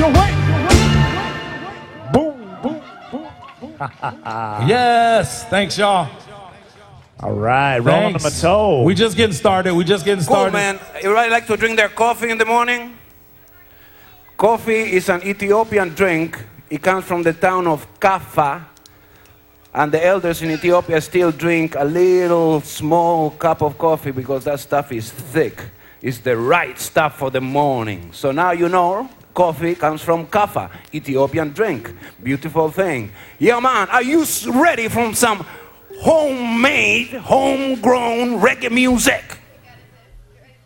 Boom, boom, boom, boom. Yes, thanks, y'all. All right, rolling them a toe. We just getting started. Cool, man. Everybody like to drink their coffee in the morning? Coffee is an Ethiopian drink. It comes from the town of Kaffa. And the elders in Ethiopia still drink a little small cup of coffee because that stuff is thick. It's the right stuff for the morning. So now you know coffee comes from Kaffa, Ethiopian drink. Beautiful thing. Yeah, man, are you ready for some homemade, homegrown reggae music?